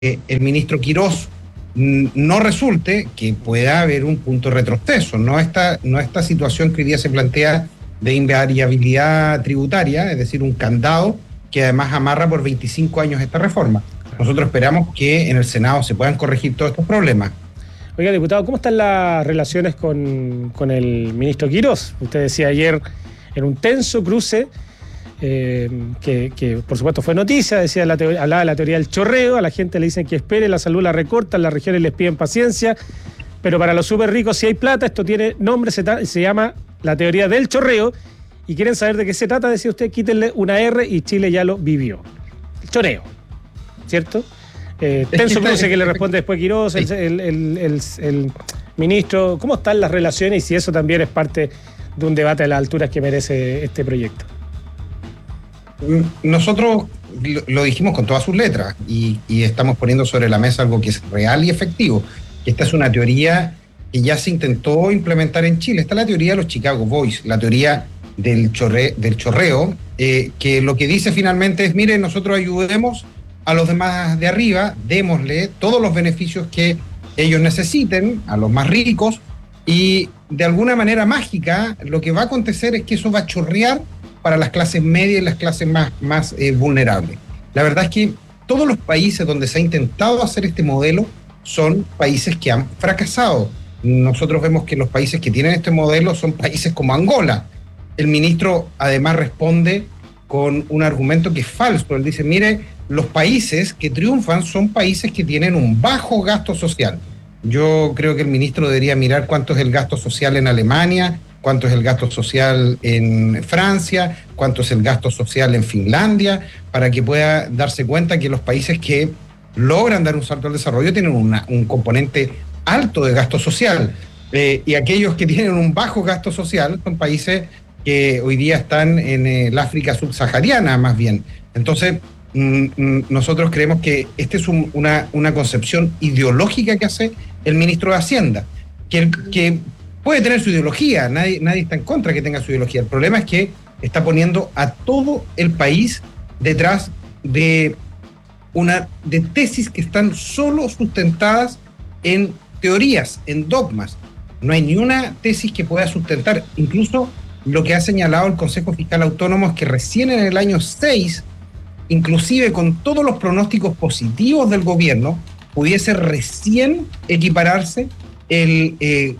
el ministro Quirós no resulte que pueda haber un punto de retroceso, no esta situación que hoy día se plantea de invariabilidad tributaria, es decir, un candado que además amarra por 25 años esta reforma. Nosotros esperamos que en el Senado se puedan corregir todos estos problemas. Oiga, diputado, ¿cómo están las relaciones con el ministro Quirós? Usted decía ayer en un tenso cruce, que por supuesto fue noticia, decía hablaba de la teoría del chorreo, a la gente le dicen que espere, la salud la recortan, las regiones les piden paciencia, pero para los súper ricos si hay plata, esto tiene nombre, se llama la teoría del chorreo, y quieren saber de qué se trata, decía usted, quítenle una R y Chile ya lo vivió. El choreo, ¿cierto? Tenso cruce que le responde después Quirós, el ministro. ¿Cómo están las relaciones y si eso también es parte de un debate a las alturas que merece este proyecto? Nosotros lo dijimos con todas sus letras y estamos poniendo sobre la mesa algo que es real y efectivo. Esta es una teoría que ya se intentó implementar en Chile. Esta es la teoría de los Chicago Boys, la teoría del chorreo, que lo que dice finalmente es, mire, nosotros ayudemos a los demás de arriba, démosle todos los beneficios que ellos necesiten, a los más ricos, y de alguna manera mágica lo que va a acontecer es que eso va a chorrear para las clases medias y las clases más vulnerables. La verdad es que todos los países donde se ha intentado hacer este modelo son países que han fracasado. Nosotros vemos que los países que tienen este modelo son países como Angola. El ministro además responde con un argumento que es falso. Él dice, mire, los países que triunfan son países que tienen un bajo gasto social. Yo creo que el ministro debería mirar cuánto es el gasto social en Alemania, cuánto es el gasto social en Francia, cuánto es el gasto social en Finlandia, para que pueda darse cuenta que los países que logran dar un salto al desarrollo tienen un componente alto de gasto social. Y aquellos que tienen un bajo gasto social son países que hoy día están en el África subsahariana, más bien. Entonces, nosotros creemos que esta es una concepción ideológica que hace el ministro de Hacienda, que puede tener su ideología, nadie está en contra de que tenga su ideología. El problema es que está poniendo a todo el país detrás de tesis que están solo sustentadas en teorías, en dogmas. No hay ni una tesis que pueda sustentar. Incluso lo que ha señalado el Consejo Fiscal Autónomo es que recién en el año 6, inclusive con todos los pronósticos positivos del gobierno, pudiese recién equipararse el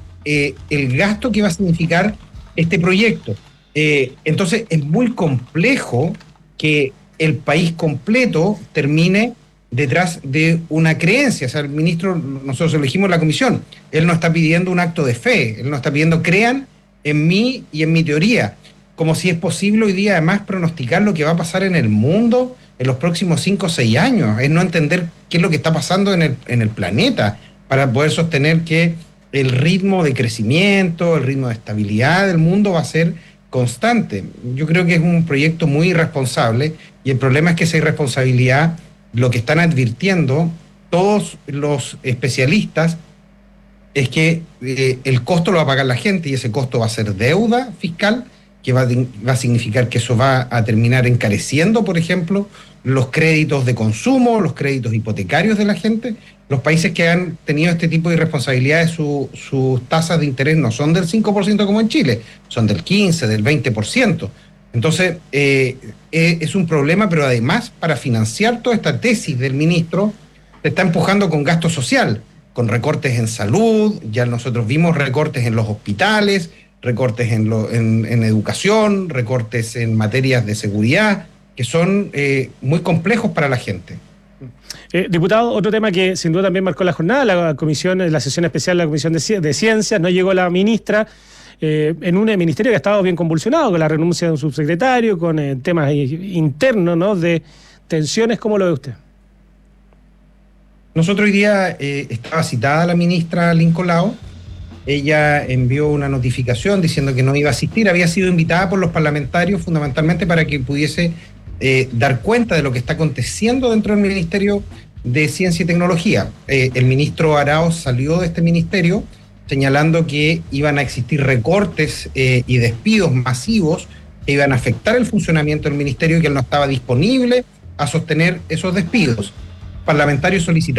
gasto que va a significar este proyecto. Entonces es muy complejo que el país completo termine detrás de una creencia. O sea, el ministro, nosotros elegimos la comisión, él no está pidiendo un acto de fe, él no está pidiendo crean en mí y en mi teoría, como si es posible hoy día además pronosticar lo que va a pasar en el mundo en los próximos 5 o 6 años, es no entender qué es lo que está pasando en el planeta para poder sostener que el ritmo de crecimiento, el ritmo de estabilidad del mundo va a ser constante. Yo creo que es un proyecto muy irresponsable y el problema es que esa irresponsabilidad, lo que están advirtiendo todos los especialistas es que el costo lo va a pagar la gente y ese costo va a ser deuda fiscal, que va a significar que eso va a terminar encareciendo, por ejemplo, los créditos de consumo, los créditos hipotecarios de la gente. Los países que han tenido este tipo de irresponsabilidades, sus tasas de interés no son del 5% como en Chile, son del 15%, del 20%. Entonces, es un problema, pero además, para financiar toda esta tesis del ministro, se está empujando con gasto social, con recortes en salud, ya nosotros vimos recortes en los hospitales, recortes en educación, recortes en materias de seguridad, que son muy complejos para la gente. Diputado, otro tema que sin duda también marcó la jornada, la sesión especial de la Comisión de Ciencias, no llegó la ministra, en un ministerio que ha estado bien convulsionado, con la renuncia de un subsecretario, con temas internos, ¿no?, de tensiones. ¿Cómo lo ve usted? Nosotros hoy día estaba citada la ministra Lincoln Lao. Ella envió una notificación diciendo que no iba a asistir, había sido invitada por los parlamentarios fundamentalmente para que pudiese dar cuenta de lo que está aconteciendo dentro del Ministerio de Ciencia y Tecnología. El ministro Araoz salió de este ministerio señalando que iban a existir recortes y despidos masivos que iban a afectar el funcionamiento del ministerio y que él no estaba disponible a sostener esos despidos. parlamentarios solicitaron